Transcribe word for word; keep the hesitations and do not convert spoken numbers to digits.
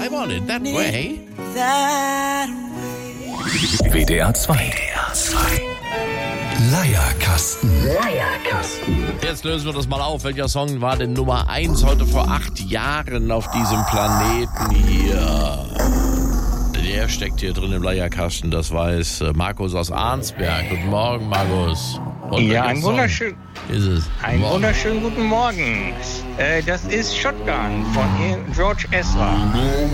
I want it that way. W D R zwei. W D R zwei. Leierkasten. Leierkasten. Jetzt lösen wir das mal auf. Welcher Song war denn Nummer eins heute vor acht Jahren auf diesem Planeten hier? Der steckt hier drin im Leierkasten. Das weiß Markus aus Arnsberg. Guten Morgen, Markus. Und ja, ein wunderschön, ist es. einen wunderschönen guten Morgen. Äh, das ist Shotgun von George Ezra.